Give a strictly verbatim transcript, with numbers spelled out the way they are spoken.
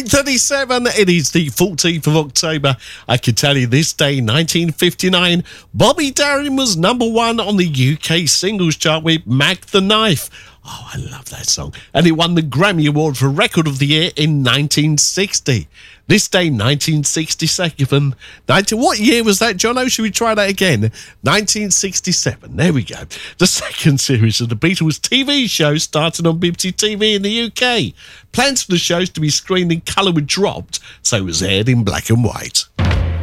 eight thirty-seven, it is the fourteenth of October. I can tell you this day, nineteen fifty-nine, Bobby Darin was number one on the U K singles chart with Mac the Knife. Oh, I love that song. And it won the Grammy Award for Record of the Year in nineteen sixty. This day, nineteen sixty-seven. nineteen, what year was that, Jono? Should we try that again? nineteen sixty-seven. There we go. The second series of the Beatles T V show started on B B C T V in the U K. Plans for the shows to be screened in colour were dropped, so it was aired in black and white.